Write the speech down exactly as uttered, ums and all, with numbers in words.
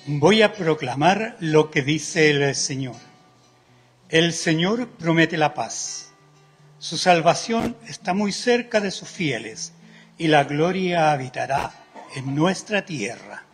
Voy a proclamar lo que dice el Señor. El Señor promete la paz. Su salvación está muy cerca de sus fieles y la gloria habitará en nuestra tierra.